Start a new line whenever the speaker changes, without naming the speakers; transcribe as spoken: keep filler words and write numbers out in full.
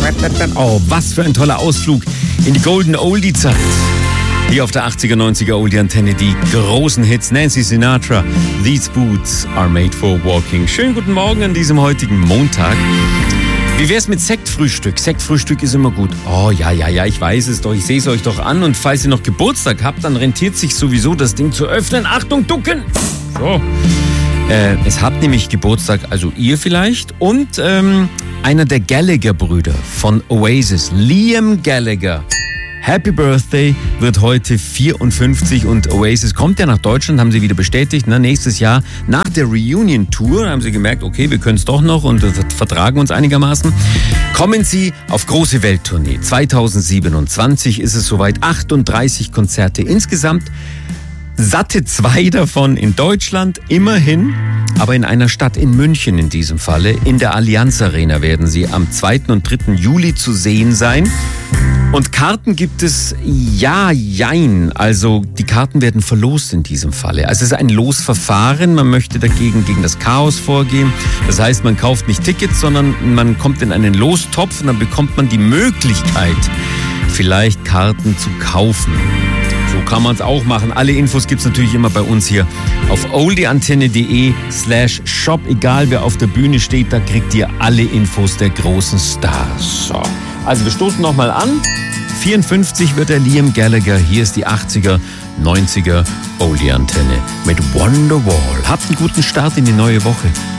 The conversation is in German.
Oh, was für ein toller Ausflug in die Golden Oldie-Zeit. Hier auf der achtziger, neunziger Oldie-Antenne die großen Hits. Nancy Sinatra, These Boots are made for walking. Schönen guten Morgen an diesem heutigen Montag. Wie wär's mit Sektfrühstück? Sektfrühstück ist immer gut. Oh, ja, ja, ja, ich weiß es doch. Ich sehe es euch doch an. Und falls ihr noch Geburtstag habt, dann rentiert sich sowieso, das Ding zu öffnen. Achtung, ducken! So. Äh, es habt nämlich Geburtstag, also ihr vielleicht. Und ähm, einer der Gallagher-Brüder von Oasis, Liam Gallagher. Happy Birthday, wird heute vierundfünfzig und Oasis kommt ja nach Deutschland, haben sie wieder bestätigt, ne, nächstes Jahr nach der Reunion-Tour haben sie gemerkt, okay, wir können es doch noch und vertragen uns einigermaßen. Kommen sie auf große Welttournee. zweitausendsiebenundzwanzig ist es soweit, achtunddreißig Konzerte insgesamt. Satte zwei davon in Deutschland, immerhin, aber in einer Stadt in München in diesem Falle. In der Allianz Arena werden sie am zweiten und dritten Juli zu sehen sein. Und Karten gibt es, ja, jein. Also die Karten werden verlost in diesem Falle. Also es ist ein Losverfahren. Man möchte dagegen gegen das Chaos vorgehen. Das heißt, man kauft nicht Tickets, sondern man kommt in einen Lostopf und dann bekommt man die Möglichkeit, vielleicht Karten zu kaufen. So kann man es auch machen. Alle Infos gibt's natürlich immer bei uns hier auf oldieantenne.de slash shop. Egal wer auf der Bühne steht, da kriegt ihr alle Infos der großen Stars. So. Also wir stoßen nochmal an. vierundfünfzig wird der Liam Gallagher. Hier ist die achtziger, neunziger Oldie-Antenne mit Wonderwall. Habt einen guten Start in die neue Woche.